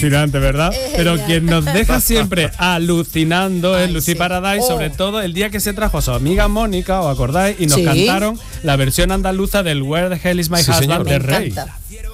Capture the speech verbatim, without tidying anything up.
alucinante, ¿verdad? Es Pero genial. quien nos deja siempre alucinando es Ay, Lucy sí. Paradise, Oh. sobre todo el día que se trajo a su amiga Mónica, ¿os acordáis? Y nos Sí. cantaron la versión andaluza del Where the Hell is My Sí, Husband señor. de Me Rey. encanta.